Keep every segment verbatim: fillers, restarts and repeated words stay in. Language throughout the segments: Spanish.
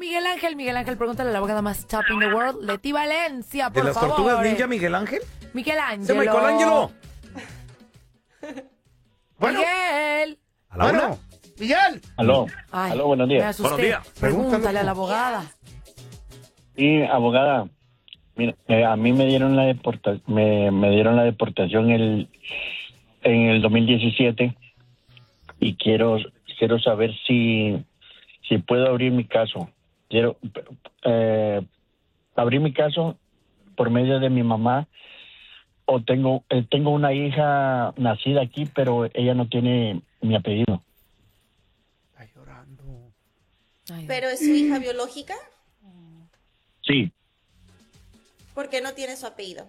Miguel Ángel. Miguel Ángel, pregúntale a la abogada más top in the world, Leti Valencia, por ¿De las favor. tortugas ninja, Miguel Ángel? Miguel ¡Ese Ángel. Michelangelo! Bueno. Miguel. ¿A la Bueno, una? Miguel. Aló, Ay, aló, buenos me días. asusté. Buenos días. Pregúntale Pregúntale. a la abogada. Sí, abogada, mira, eh, a mí me dieron la deporta me, me dieron la deportación el en el dos mil diecisiete y quiero quiero saber si si puedo abrir mi caso. Quiero eh, abrir mi caso por medio de mi mamá o tengo eh, tengo una hija nacida aquí, pero ella no tiene mi apellido. Está llorando. Ay, ¿Pero es su hija biológica? Sí, ¿Por qué no tiene su apellido?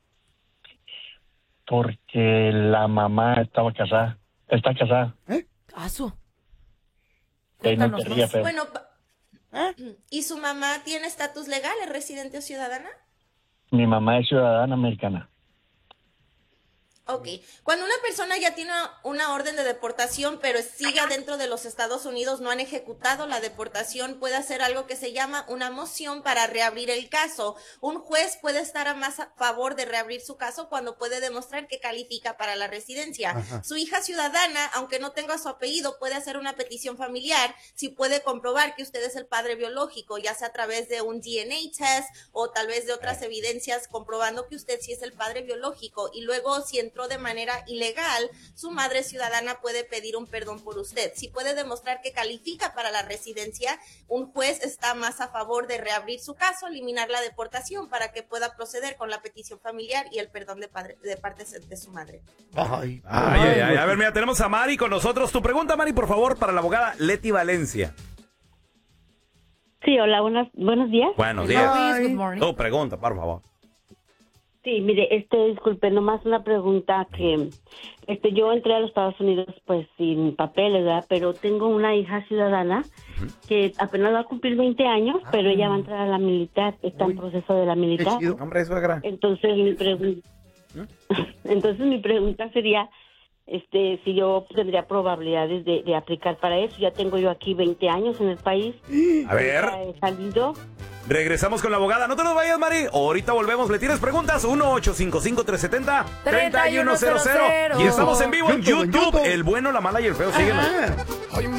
porque la mamá estaba casada, está casada. Caso. Eh, no Cuéntanos te rías, más. feo. Bueno, pa- ¿y su mamá tiene estatus legal? ¿Es residente o ciudadana? Mi mamá es ciudadana americana. Ok. Cuando una persona ya tiene una orden de deportación, pero sigue dentro de los Estados Unidos, no han ejecutado la deportación, puede hacer algo que se llama una moción para reabrir el caso. Un juez puede estar a más a favor de reabrir su caso cuando puede demostrar que califica para la residencia. Ajá. Su hija ciudadana, aunque no tenga su apellido, puede hacer una petición familiar si puede comprobar que usted es el padre biológico, ya sea a través de un D N A test o tal vez de otras evidencias comprobando que usted sí es el padre biológico. Y luego, si entró de manera ilegal, su madre ciudadana puede pedir un perdón por usted. Si puede demostrar que califica para la residencia, un juez está más a favor de reabrir su caso, eliminar la deportación para que pueda proceder con la petición familiar y el perdón de, padre, de parte de su madre. Ay, Ay, ay, ay. A ver, mira, tenemos a Mari con nosotros. Tu pregunta, Mari, por favor, para la abogada Leti Valencia. Sí, hola, buenas, buenos días. Buenos Hello, días. Luis, good morning. Tu pregunta, por favor. Sí, mire, este, disculpe, nomás una pregunta que, este, yo entré a los Estados Unidos, pues, sin papeles, ¿verdad? Pero tengo una hija ciudadana que apenas va a cumplir veinte años, pero ella va a entrar a la militar, está en proceso de la qué militar. chido. Hombre, suegra. Entonces, mi pregunta, entonces mi pregunta sería, este, si yo tendría probabilidades de, de aplicar para eso. Ya tengo yo aquí veinte años en el país. A ver, Ya he salido. regresamos con la abogada. No te nos vayas, Mari. Ahorita volvemos. ¿Le tienes preguntas? uno ocho cinco cinco, tres siete cero, tres uno cero cero. Y estamos en vivo en YouTube, en YouTube. YouTube. El bueno, la mala y el feo. Sígueme. Ah.